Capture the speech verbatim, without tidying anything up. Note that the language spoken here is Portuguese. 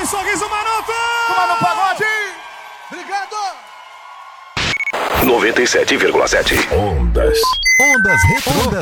Aquele sorriso maroto! Mano Pagode! Obrigado! noventa e sete vírgula sete. Ondas. Ondas Retro. Ondas